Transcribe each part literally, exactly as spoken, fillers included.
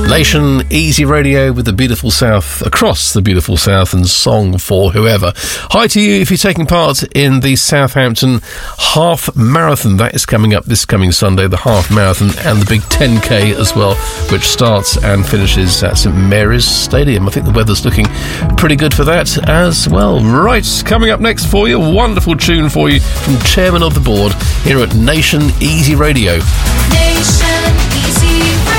Nation Easy Radio with the beautiful South, across the beautiful South, and song for whoever. Hi to you if you're taking part in the Southampton Half Marathon. That is coming up this coming Sunday, the Half Marathon, and the big ten K as well, which starts and finishes at St Mary's Stadium. I think the weather's looking pretty good for that as well. Right, coming up next for you, a wonderful tune for you from Chairman of the Board here at Nation Easy Radio. Nation Easy Radio.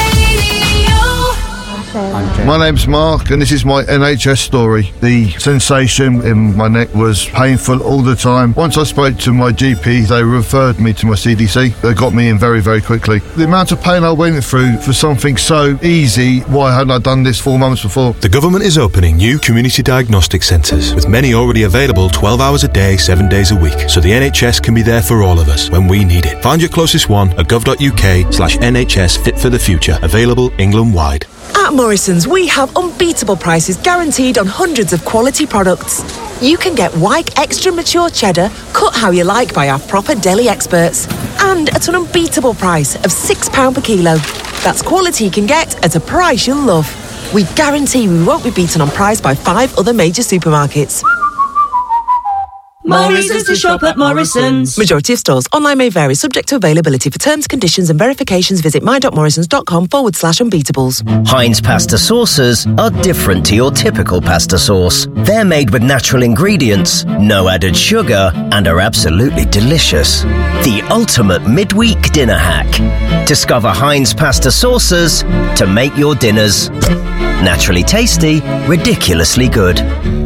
My name's Mark, and this is my N H S story. The sensation in my neck was painful all the time. Once I spoke to my G P, they referred me to my C D C. They got me in very, very quickly. The amount of pain I went through for something so easy, why hadn't I done this four months before? The government is opening new community diagnostic centres, with many already available twelve hours a day, seven days a week, so the N H S can be there for all of us when we need it. Find your closest one at gov.uk slash NHS Fit for the Future, available England-wide. At Morrison's, we have unbeatable prices guaranteed on hundreds of quality products. You can get Wyke Extra Mature Cheddar, cut how you like by our proper deli experts, and at an unbeatable price of six pounds per kilo. That's quality you can get at a price you'll love. We guarantee we won't be beaten on price by five other major supermarkets. Morrison's to shop at Morrison's. Majority of stores. Online may vary, subject to availability. For terms, conditions and verifications, visit my.morrisons.com forward slash unbeatables. Heinz pasta sauces are different to your typical pasta sauce. They're made with natural ingredients, no added sugar, and are absolutely delicious. The ultimate midweek dinner hack. Discover Heinz pasta sauces to make your dinners naturally tasty, ridiculously good.